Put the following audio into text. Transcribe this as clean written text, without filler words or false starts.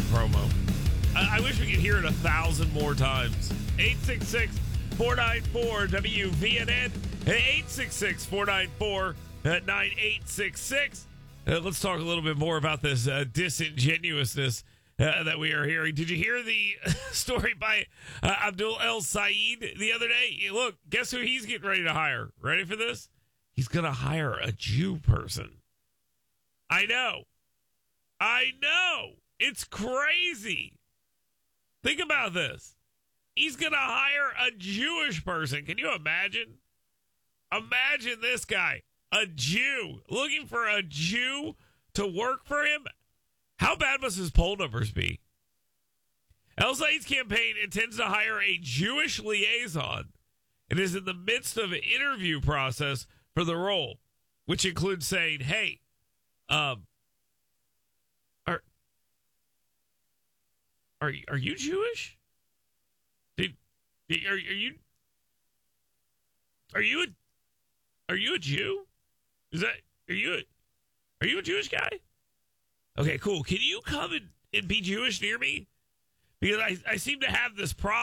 promo. I wish we could hear it 1,000 more times. 866-494-WVNN. 866-494-9866. Let's talk a little bit more about this disingenuousness that we are hearing. Did you hear the story by Abdul El Sayed the other day? Look, guess who he's getting ready to hire? Ready for this? He's going to hire a Jew person. I know. It's crazy. Think about this. He's going to hire a Jewish person. Can you imagine? Imagine this guy, a Jew, looking for a Jew to work for him. How bad must his poll numbers be? El Sayed's campaign intends to hire a Jewish liaison and is in the midst of an interview process for the role, which includes saying, hey, Are you Jewish? Are you a Jew? Are you a Jewish guy? Okay, cool. Can you come and be Jewish near me? Because I seem to have this problem.